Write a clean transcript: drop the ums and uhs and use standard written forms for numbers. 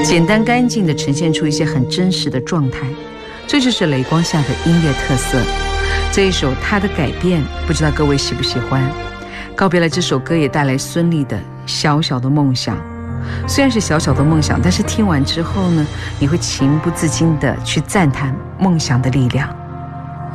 简单干净地呈现出一些很真实的状态，这就是雷光下的音乐特色。这一首他的改变，不知道各位喜不喜欢。告别了这首歌，也带来孙俪的小小的梦想。虽然是小小的梦想，但是听完之后呢，你会情不自禁地去赞叹梦想的力量。